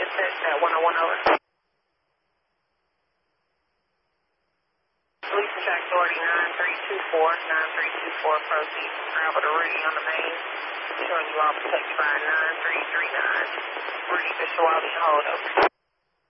dispatch at 101 over. Police track authority 9324, proceed to travel to Rudy on the main, showing you all protection by 9339. Rudy, Mr. Wiley, hold over.